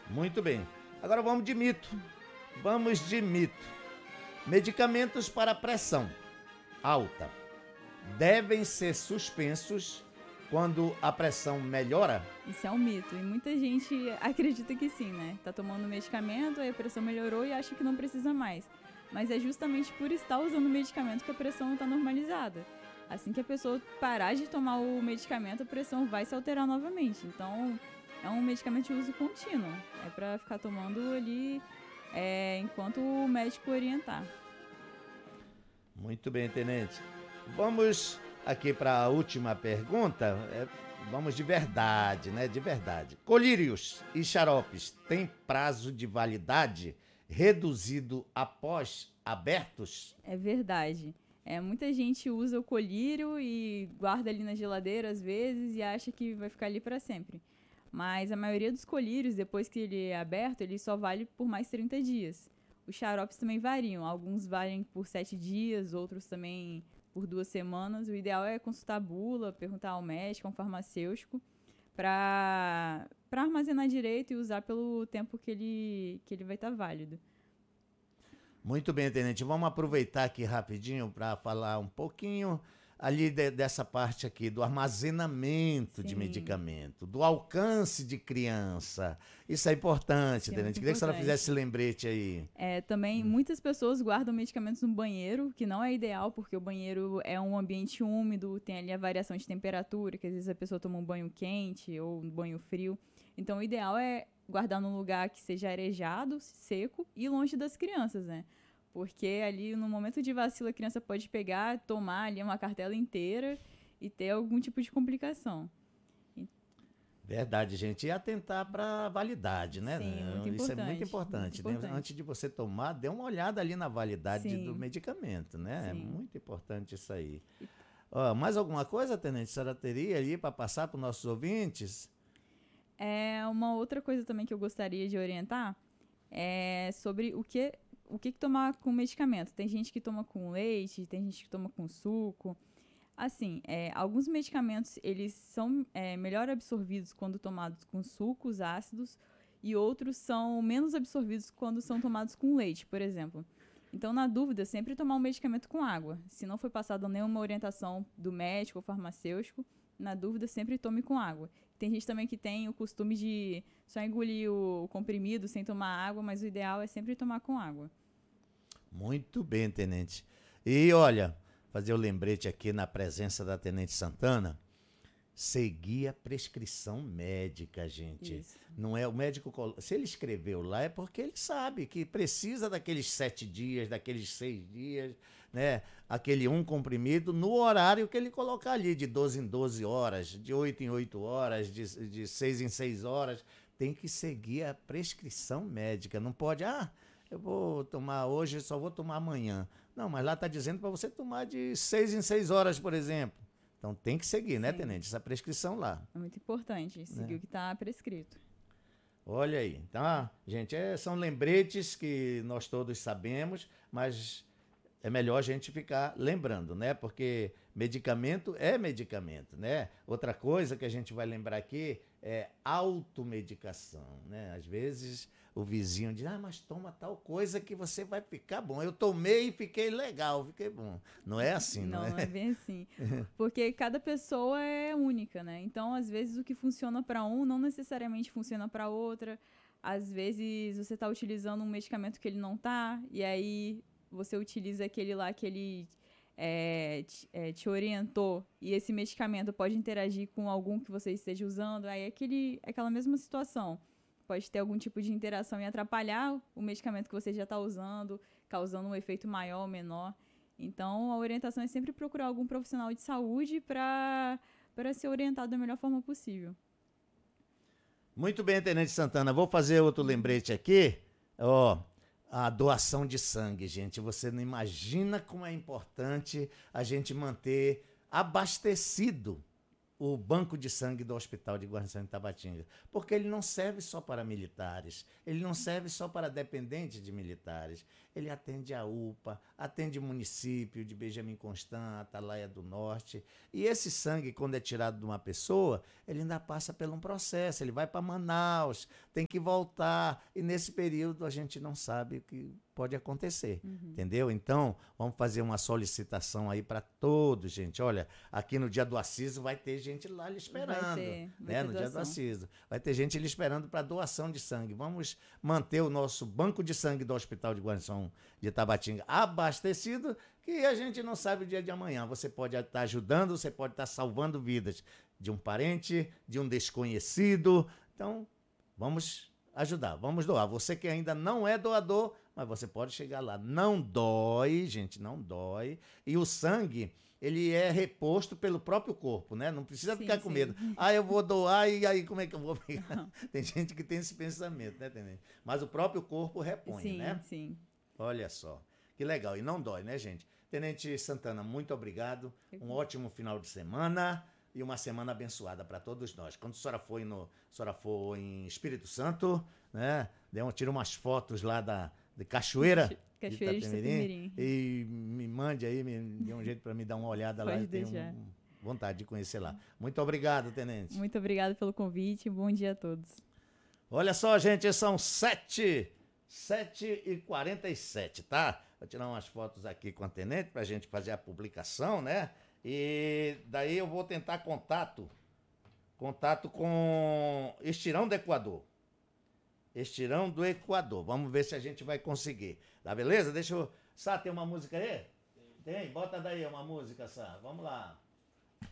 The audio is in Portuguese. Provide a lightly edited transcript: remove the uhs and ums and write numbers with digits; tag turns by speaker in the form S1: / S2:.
S1: Muito bem. Agora vamos de mito. Vamos de mito. Medicamentos para pressão alta devem ser suspensos quando a pressão melhora?
S2: Isso é um mito. E muita gente acredita que sim, né? Tá tomando medicamento, aí a pressão melhorou e acha que não precisa mais. Mas é justamente por estar usando o medicamento que a pressão está normalizada. Assim que a pessoa parar de tomar o medicamento, a pressão vai se alterar novamente. Então, é um medicamento de uso contínuo. É para ficar tomando ali enquanto o médico orientar.
S1: Muito bem, tenente. Vamos aqui para a última pergunta. Vamos de verdade, né? De verdade. Colírios e xaropes têm prazo de validade reduzido após abertos?
S2: É verdade. Muita gente usa o colírio e guarda ali na geladeira às vezes e acha que vai ficar ali para sempre. Mas a maioria dos colírios, depois que ele é aberto, ele só vale por mais 30 dias. Os xaropes também variam. Alguns valem por 7 dias, outros também por 2 semanas. O ideal é consultar a bula, perguntar ao médico, ao farmacêutico, para armazenar direito e usar pelo tempo que ele vai estar válido.
S1: Muito bem, tenente. Vamos aproveitar aqui rapidinho para falar um pouquinho ali dessa parte aqui do armazenamento de
S2: Sim,
S1: medicamento, do alcance de criança. Isso é importante,
S2: sim, é
S1: tenente.
S2: muito
S1: Queria que a senhora fizesse
S2: importante.
S1: esse lembrete aí.
S2: Também muitas pessoas guardam medicamentos no banheiro, que não é ideal, porque o banheiro é um ambiente úmido, tem ali a variação de temperatura, que às vezes a pessoa toma um banho quente ou um banho frio. Então o ideal é guardar num lugar que seja arejado, seco e longe das crianças, né? Porque ali no momento de vacilo a criança pode pegar, tomar ali uma cartela inteira e ter algum tipo de complicação.
S1: Verdade, gente. E atentar para a validade, né?
S2: Sim, muito
S1: Isso é muito
S2: importante, muito
S1: importante, né? Antes
S2: importante.
S1: de você tomar, dê uma olhada ali na validade do
S2: Sim,
S1: medicamento, né? É
S2: sim.
S1: muito importante isso aí. Mais alguma coisa, tenente, a senhora teria aí para passar para os nossos ouvintes?
S2: Uma outra coisa também que eu gostaria de orientar é sobre o que tomar com medicamento. Tem gente que toma com leite, tem gente que toma com suco. Assim, alguns medicamentos eles são melhor absorvidos quando tomados com sucos ácidos e outros são menos absorvidos quando são tomados com leite, por exemplo. Então, na dúvida, sempre tomar um medicamento com água. Se não foi passada nenhuma orientação do médico ou farmacêutico, na dúvida, sempre tome com água. Tem gente também que tem o costume de só engolir o comprimido sem tomar água, mas o ideal é sempre tomar com água.
S1: Muito bem, tenente. E olha, fazer o lembrete aqui na presença da tenente Santana, seguir a prescrição médica, gente.
S2: Isso.
S1: Não é o médico. Se ele escreveu lá, é porque ele sabe que precisa daqueles 7 dias, daqueles 6 dias, né? Aquele um comprimido no horário que ele colocar ali, de 12 em 12 horas, de 8 em 8 horas, de 6 em 6 horas. Tem que seguir a prescrição médica. Não pode, eu vou tomar hoje, só vou tomar amanhã. Não, mas lá está dizendo para você tomar de 6 em 6 horas, por exemplo. Então tem que seguir, né,
S2: Sim.
S1: tenente? Essa prescrição lá.
S2: É muito importante seguir
S1: Né?
S2: o que está prescrito.
S1: Olha aí, tá? Gente, são lembretes que nós todos sabemos, mas é melhor a gente ficar lembrando, né? Porque medicamento é medicamento, né? Outra coisa que a gente vai lembrar aqui é automedicação, né? Às vezes o vizinho diz, mas toma tal coisa que você vai ficar bom. Eu tomei e fiquei legal, fiquei bom. Não é assim, não
S2: Não,
S1: é?
S2: não é bem assim. Porque cada pessoa é única, né? Então, às vezes, o que funciona para um não necessariamente funciona para outra. Às vezes, você está utilizando um medicamento que ele não tá, e aí você utiliza aquele lá que ele te orientou, e esse medicamento pode interagir com algum que você esteja usando, aí é aquela mesma situação. Pode ter algum tipo de interação e atrapalhar o medicamento que você já está usando, causando um efeito maior ou menor. Então, a orientação é sempre procurar algum profissional de saúde para ser orientado da melhor forma possível.
S1: Muito bem, Tenente Santana. Vou fazer outro lembrete aqui. Ó, a doação de sangue, gente. Você não imagina como é importante a gente manter abastecido o banco de sangue do Hospital de Guarnição de Tabatinga, porque ele não serve só para militares, ele não serve só para dependentes de militares, ele atende a UPA, atende o município de Benjamin Constant, Atalaia do Norte, e esse sangue, quando é tirado de uma pessoa, ele ainda passa por um processo, ele vai para Manaus, tem que voltar, e nesse período a gente não sabe o que pode acontecer, entendeu? Então, vamos fazer uma solicitação aí para todos, gente. Olha, aqui no dia do Aciso vai ter gente lá lhe esperando,
S2: vai
S1: né?
S2: ter
S1: No dia do
S2: doação.
S1: Aciso. Vai ter gente lhe esperando para doação de sangue. Vamos manter o nosso banco de sangue do Hospital de Guarnição de Tabatinga abastecido, que a gente não sabe o dia de amanhã. Você pode estar ajudando, você pode estar salvando vidas de um parente, de um desconhecido. Então, vamos ajudar, vamos doar. Você que ainda não é doador, mas você pode chegar lá. Não dói, gente, não dói. E o sangue, ele é reposto pelo próprio corpo, né? Não precisa ficar com medo. Ah, eu vou doar e aí como é que eu vou pegar? Tem gente que tem esse pensamento, né, Tenente? Mas o próprio corpo repõe, né?
S2: Sim.
S1: Olha só, que legal. E não dói, né, gente? Tenente Santana, muito obrigado. Um ótimo final de semana e uma semana abençoada para todos nós. Quando a senhora for em Espírito Santo, né? Tira umas fotos lá de Cachoeira de
S2: Cachoeira de Itapemirim.
S1: E me mande aí, me dê um jeito para me dar uma olhada lá.
S2: Pode
S1: Eu tenho
S2: deixar.
S1: vontade de conhecer lá. Muito obrigado, Tenente.
S2: Muito obrigada pelo convite. Bom dia a todos.
S1: Olha só, gente, são 7h47, tá? Vou tirar umas fotos aqui com a Tenente pra gente fazer a publicação, né? E daí eu vou tentar contato com Estirão do Equador. Estirão do Equador. Vamos ver se a gente vai conseguir. Tá beleza? Deixa eu... Sá, tem uma música aí? Tem? Bota daí uma música, Sá. Vamos lá.